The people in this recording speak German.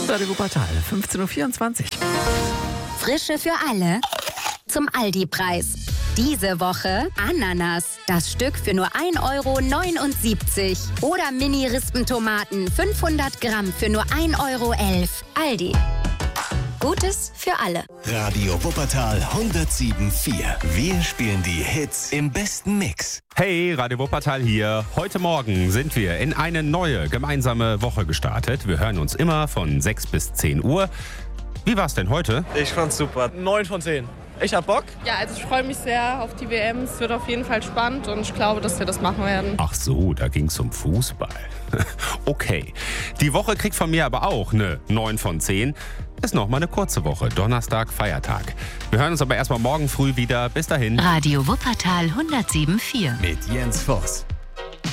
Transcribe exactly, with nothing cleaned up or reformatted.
Radio Wuppertal, fünfzehn Uhr vierundzwanzig. Frische für alle zum Aldi-Preis. Diese Woche Ananas. Das Stück für nur ein Euro neunundsiebzig. Oder Mini-Rispentomaten fünfhundert Gramm für nur ein Euro elf. Aldi. Gutes für alle. Radio Wuppertal hundertsieben Komma vier. Wir spielen die Hits im besten Mix. Hey, Radio Wuppertal hier. Heute Morgen sind wir in eine neue gemeinsame Woche gestartet. Wir hören uns immer von sechs bis zehn Uhr. Wie war's denn heute? Ich fand's super. neun von zehn. Ich hab Bock. Ja, also ich freue mich sehr auf die W M. Es wird auf jeden Fall spannend und ich glaube, dass wir das machen werden. Ach so, da ging's um Fußball. Okay. Die Woche kriegt von mir aber auch eine neun von zehn. Ist noch mal eine kurze Woche. Donnerstag, Feiertag. Wir hören uns aber erstmal morgen früh wieder. Bis dahin. Radio Wuppertal hundertsieben Komma vier. Mit Jens Voss.